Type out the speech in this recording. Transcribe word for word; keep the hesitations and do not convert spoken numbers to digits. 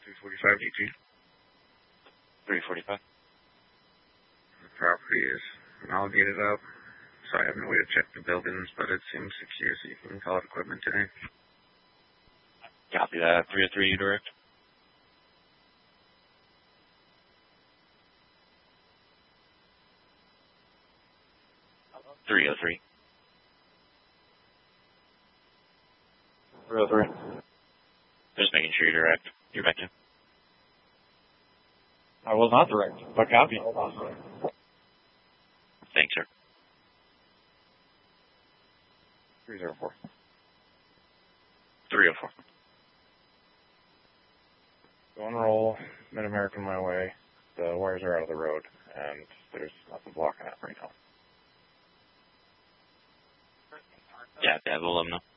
three forty-five D G. three forty-five. The property is navigated up, so I have no way to check the buildings, but it seems secure, so you can call it equipment today. Copy that. three oh three, you direct. three oh three. three oh three. Just making sure you're direct. You're back in. I was not direct, but copy. Thanks, sir. three oh four. three oh four. Go and roll Mid-American my way. The wires are out of the road, and there's nothing blocking it right now. Yeah, yeah, we'll let them know.